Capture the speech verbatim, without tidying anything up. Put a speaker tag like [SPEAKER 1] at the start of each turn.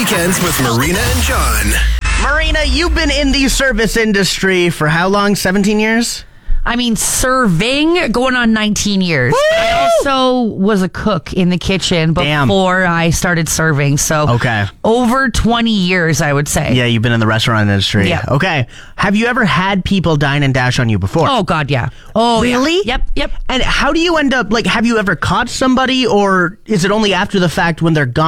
[SPEAKER 1] Weekends with Marina and John.
[SPEAKER 2] Marina, you've been in the service industry for how long? seventeen years?
[SPEAKER 3] I mean, serving going on nineteen years.
[SPEAKER 2] Woo!
[SPEAKER 3] I also was a cook in the kitchen before
[SPEAKER 2] Damn.
[SPEAKER 3] I started serving. So
[SPEAKER 2] Okay.
[SPEAKER 3] over twenty years, I would say.
[SPEAKER 2] Yeah, you've been in the restaurant industry.
[SPEAKER 3] Yeah.
[SPEAKER 2] Okay. Have you ever had people dine and dash on you before?
[SPEAKER 3] Oh, God, yeah. Oh, yeah.
[SPEAKER 2] Really?
[SPEAKER 3] Yep, yep.
[SPEAKER 2] And how do you end up, like, have you ever caught somebody, or is it only after the fact when they're gone?